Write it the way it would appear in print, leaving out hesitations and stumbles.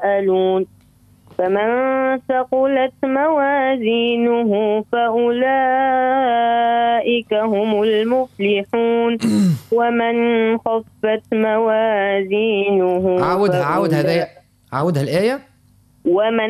يتساءلون فمن ثقلت موازينه فأولئك هم المفلحون ومن خفت موازينه عاودها الآية. ومن